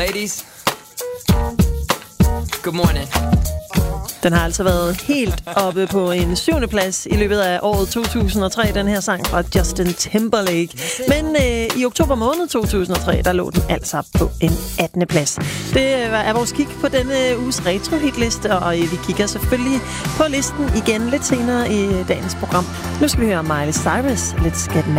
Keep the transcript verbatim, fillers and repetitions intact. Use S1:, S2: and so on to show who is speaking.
S1: Ladies, good morning.
S2: Den har altså været helt oppe på en syvende plads i løbet af året to tusind og tre, den her sang fra Justin Timberlake. Men øh, i oktober måned to tusind og tre, der lå den altså på en attende plads. Det er vores kig på denne uges retro-hitliste, og vi kigger selvfølgelig på listen igen lidt senere i dagens program. Nu skal vi høre Miley Cyrus, Let's Get Married.